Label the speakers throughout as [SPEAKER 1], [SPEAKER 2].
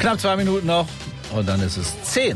[SPEAKER 1] Knapp 2 Minuten noch und dann ist es 10.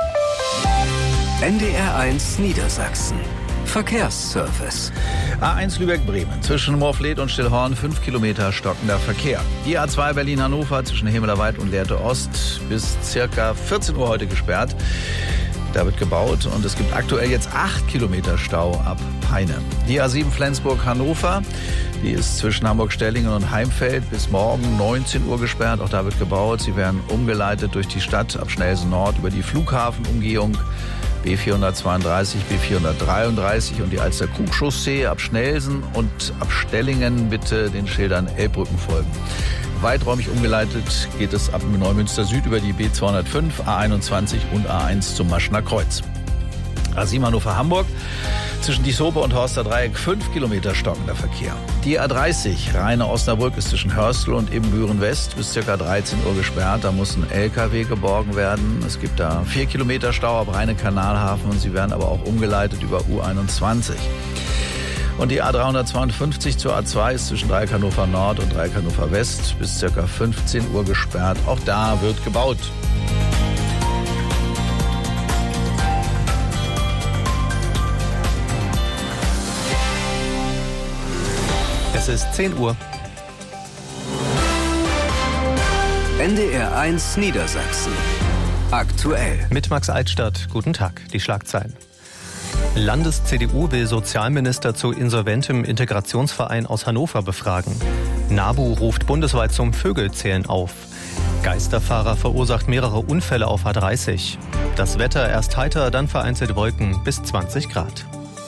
[SPEAKER 2] NDR1 Niedersachsen. Verkehrsservice.
[SPEAKER 1] A1 Lübeck-Bremen. Zwischen Moorfleet und Stillhorn 5 Kilometer stockender Verkehr. Die A2 Berlin-Hannover zwischen Hemelerwald und Lehrte Ost bis circa 14 Uhr heute gesperrt. Da wird gebaut und es gibt aktuell jetzt 8 Kilometer Stau ab Peine. Die A7 Flensburg-Hannover, die ist zwischen Hamburg-Stellingen und Heimfeld bis morgen 19 Uhr gesperrt. Auch da wird gebaut. Sie werden umgeleitet durch die Stadt ab Schnelsen Nord über die Flughafenumgehung B432, B433 und die Alster-Krug-Chaussee ab Schnelsen und ab Stellingen bitte den Schildern Elbbrücken folgen. Weiträumig umgeleitet geht es ab Neumünster Süd über die B205, A21 und A1 zum Maschener Kreuz. A7 Hannover-Hamburg, zwischen Diesope und Horster Dreieck 5 Kilometer stockender Verkehr. Die A30 Rheine-Osnabrück ist zwischen Hörstel und Ibbenbüren West bis ca. 13 Uhr gesperrt. Da muss ein LKW geborgen werden. Es gibt da 4 Kilometer Stau ab Rheine-Kanalhafen und sie werden aber auch umgeleitet über U21. Und die A352 zur A2 ist zwischen Dreieck Hannover Nord und Dreieck Hannover West bis ca. 15 Uhr gesperrt. Auch da wird gebaut.
[SPEAKER 3] Es ist 10 Uhr.
[SPEAKER 2] NDR1 Niedersachsen. Aktuell.
[SPEAKER 3] Mit Max Altstadt. Guten Tag. Die Schlagzeilen. Landes-CDU will Sozialminister zu insolventem Integrationsverein aus Hannover befragen. NABU ruft bundesweit zum Vögelzählen auf. Geisterfahrer verursacht mehrere Unfälle auf A30. Das Wetter erst heiter, dann vereinzelt Wolken bis 20 Grad.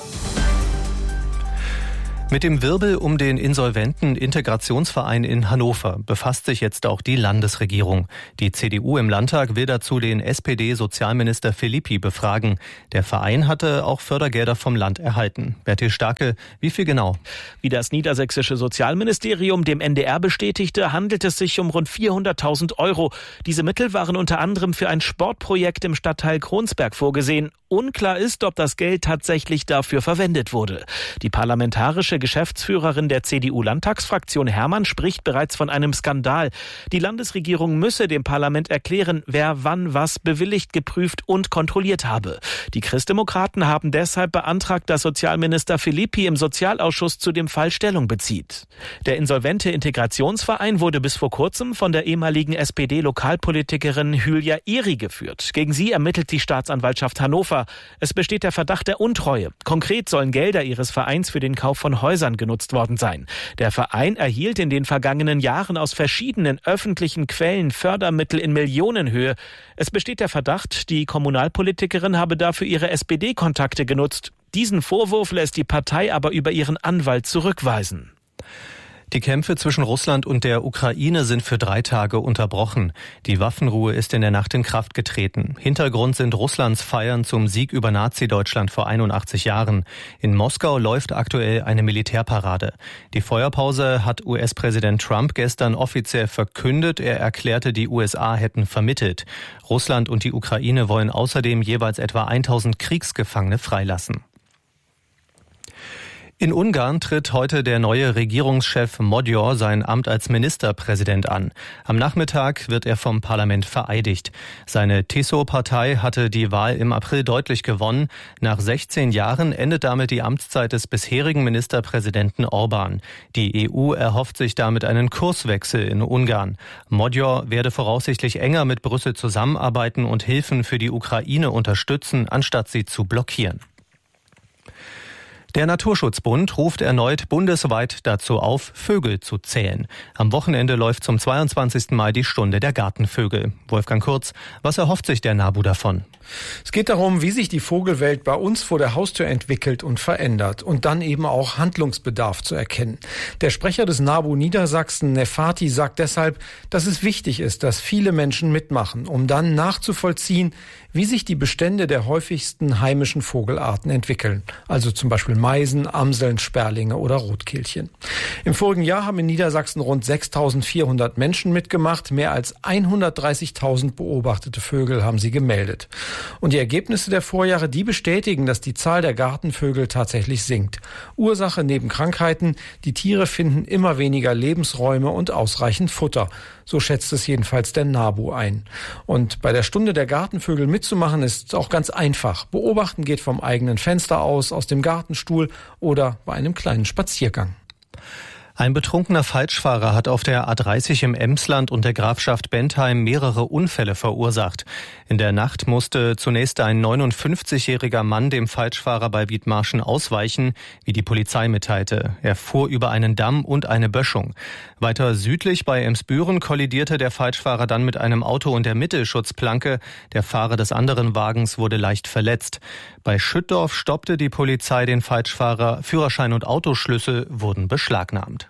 [SPEAKER 3] Mit dem Wirbel um den insolventen Integrationsverein in Hannover befasst sich jetzt auch die Landesregierung. Die CDU im Landtag will dazu den SPD-Sozialminister Filippi befragen. Der Verein hatte auch Fördergelder vom Land erhalten. Bertil Starke, wie viel genau?
[SPEAKER 4] Wie das niedersächsische Sozialministerium dem NDR bestätigte, handelt es sich um rund 400.000 Euro. Diese Mittel waren unter anderem für ein Sportprojekt im Stadtteil Kronsberg vorgesehen. Unklar ist, ob das Geld tatsächlich dafür verwendet wurde. Die parlamentarische Geschäftsführerin der CDU-Landtagsfraktion Hermann spricht bereits von einem Skandal. Die Landesregierung müsse dem Parlament erklären, wer wann was bewilligt, geprüft und kontrolliert habe. Die Christdemokraten haben deshalb beantragt, dass Sozialminister Filippi im Sozialausschuss zu dem Fall Stellung bezieht. Der insolvente Integrationsverein wurde bis vor kurzem von der ehemaligen SPD-Lokalpolitikerin Hülya Iri geführt. Gegen sie ermittelt die Staatsanwaltschaft Hannover. Es besteht der Verdacht der Untreue. Konkret sollen Gelder ihres Vereins für den Kauf von Häusern genutzt worden sein. Der Verein erhielt in den vergangenen Jahren aus verschiedenen öffentlichen Quellen Fördermittel in Millionenhöhe. Es besteht der Verdacht, die Kommunalpolitikerin habe dafür ihre SPD-Kontakte genutzt. Diesen Vorwurf lässt die Partei aber über ihren Anwalt zurückweisen.
[SPEAKER 3] Die Kämpfe zwischen Russland und der Ukraine sind für 3 Tage unterbrochen. Die Waffenruhe ist in der Nacht in Kraft getreten. Hintergrund sind Russlands Feiern zum Sieg über Nazi-Deutschland vor 81 Jahren. In Moskau läuft aktuell eine Militärparade. Die Feuerpause hat US-Präsident Trump gestern offiziell verkündet. Er erklärte, die USA hätten vermittelt. Russland und die Ukraine wollen außerdem jeweils etwa 1000 Kriegsgefangene freilassen. In Ungarn tritt heute der neue Regierungschef Magyar sein Amt als Ministerpräsident an. Am Nachmittag wird er vom Parlament vereidigt. Seine TISO-Partei hatte die Wahl im April deutlich gewonnen. Nach 16 Jahren endet damit die Amtszeit des bisherigen Ministerpräsidenten Orbán. Die EU erhofft sich damit einen Kurswechsel in Ungarn. Magyar werde voraussichtlich enger mit Brüssel zusammenarbeiten und Hilfen für die Ukraine unterstützen, anstatt sie zu blockieren. Der Naturschutzbund ruft erneut bundesweit dazu auf, Vögel zu zählen. Am Wochenende läuft zum 22. Mal die Stunde der Gartenvögel. Wolfgang Kurz, was erhofft sich der NABU davon?
[SPEAKER 5] Es geht darum, wie sich die Vogelwelt bei uns vor der Haustür entwickelt und verändert und dann eben auch Handlungsbedarf zu erkennen. Der Sprecher des NABU Niedersachsen, Nefati, sagt deshalb, dass es wichtig ist, dass viele Menschen mitmachen, um dann nachzuvollziehen, wie sich die Bestände der häufigsten heimischen Vogelarten entwickeln. Also zum Beispiel Meisen, Amseln, Sperlinge oder Rotkehlchen. Im vorigen Jahr haben in Niedersachsen rund 6.400 Menschen mitgemacht. Mehr als 130.000 beobachtete Vögel haben sie gemeldet. Und die Ergebnisse der Vorjahre, die bestätigen, dass die Zahl der Gartenvögel tatsächlich sinkt. Ursache neben Krankheiten: die Tiere finden immer weniger Lebensräume und ausreichend Futter. So schätzt es jedenfalls der NABU ein. Und bei der Stunde der Gartenvögel mitzumachen ist auch ganz einfach. Beobachten geht vom eigenen Fenster aus dem Gartenstuhl oder bei einem kleinen Spaziergang.
[SPEAKER 3] Ein betrunkener Falschfahrer hat auf der A30 im Emsland und der Grafschaft Bentheim mehrere Unfälle verursacht. In der Nacht musste zunächst ein 59-jähriger Mann dem Falschfahrer bei Wiedmarschen ausweichen, wie die Polizei mitteilte. Er fuhr über einen Damm und eine Böschung. Weiter südlich bei Emsbüren kollidierte der Falschfahrer dann mit einem Auto und der Mittelschutzplanke. Der Fahrer des anderen Wagens wurde leicht verletzt. Bei Schüttdorf stoppte die Polizei den Falschfahrer. Führerschein und Autoschlüssel wurden beschlagnahmt.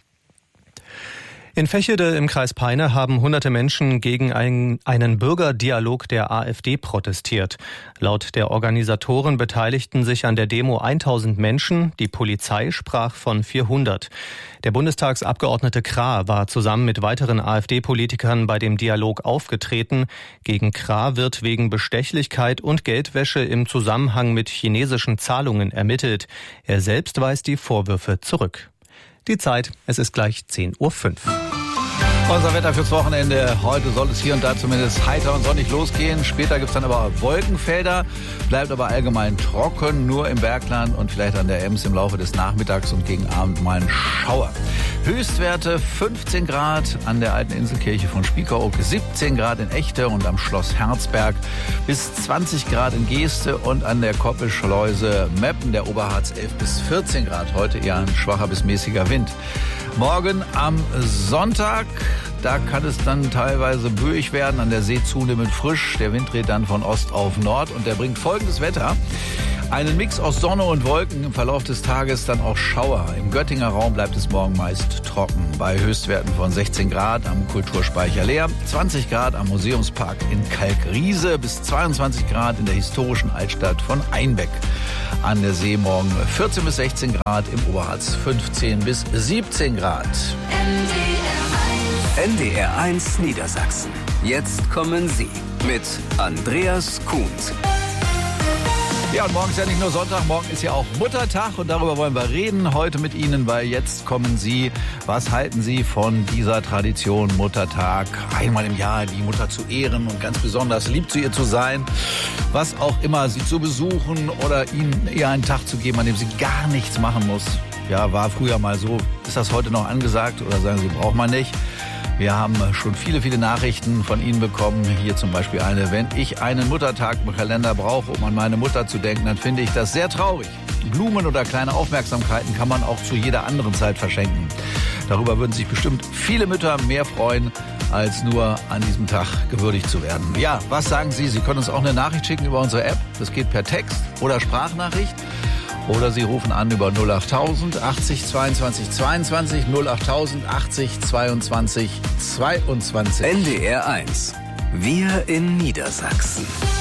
[SPEAKER 3] In Vechede im Kreis Peine haben hunderte Menschen gegen einen Bürgerdialog der AfD protestiert. Laut der Organisatoren beteiligten sich an der Demo 1000 Menschen. Die Polizei sprach von 400. Der Bundestagsabgeordnete Krah war zusammen mit weiteren AfD-Politikern bei dem Dialog aufgetreten. Gegen Krah wird wegen Bestechlichkeit und Geldwäsche im Zusammenhang mit chinesischen Zahlungen ermittelt. Er selbst weist die Vorwürfe zurück. Die Zeit, es ist gleich 10:05 Uhr.
[SPEAKER 1] Unser Wetter fürs Wochenende. Heute soll es hier und da zumindest heiter und sonnig losgehen. Später gibt es dann aber Wolkenfelder. Bleibt aber allgemein trocken, nur im Bergland und vielleicht an der Ems im Laufe des Nachmittags und gegen Abend mal ein Schauer. Höchstwerte 15 Grad an der alten Inselkirche von Spiekeroog, 17 Grad in Echte und am Schloss Herzberg, bis 20 Grad in Geeste und an der Koppelschleuse Meppen, der Oberharz 11 bis 14 Grad. Heute eher ein schwacher bis mäßiger Wind. Morgen am Sonntag, da kann es dann teilweise böig werden, an der See zunehmend frisch. Der Wind dreht dann von Ost auf Nord und der bringt folgendes Wetter. Einen Mix aus Sonne und Wolken, im Verlauf des Tages dann auch Schauer. Im Göttinger Raum bleibt es morgen meist trocken. Bei Höchstwerten von 16 Grad am Kulturspeicher Leer, 20 Grad am Museumspark in Kalkriese, bis 22 Grad in der historischen Altstadt von Einbeck. An der See morgen 14 bis 16 Grad, im Oberharz 15 bis 17 Grad.
[SPEAKER 2] NDR1 Niedersachsen. Jetzt kommen Sie mit Andreas Kuhns.
[SPEAKER 1] Ja, und morgen ist ja nicht nur Sonntag, morgen ist ja auch Muttertag und darüber wollen wir reden heute mit Ihnen, weil jetzt kommen Sie. Was halten Sie von dieser Tradition Muttertag? Einmal im Jahr die Mutter zu ehren und ganz besonders lieb zu ihr zu sein. Was auch immer, sie zu besuchen oder ihnen eher einen Tag zu geben, an dem sie gar nichts machen muss. Ja, war früher mal so. Ist das heute noch angesagt oder sagen Sie, braucht man nicht? Wir haben schon viele Nachrichten von Ihnen bekommen. Hier zum Beispiel eine: Wenn ich einen Muttertag im Kalender brauche, um an meine Mutter zu denken, dann finde ich das sehr traurig. Blumen oder kleine Aufmerksamkeiten kann man auch zu jeder anderen Zeit verschenken. Darüber würden sich bestimmt viele Mütter mehr freuen, als nur an diesem Tag gewürdigt zu werden. Ja, was sagen Sie? Sie können uns auch eine Nachricht schicken über unsere App. Das geht per Text oder Sprachnachricht. Oder Sie rufen an über 08000 80 22 22, 08000 80 22 22.
[SPEAKER 2] NDR1. Wir in Niedersachsen.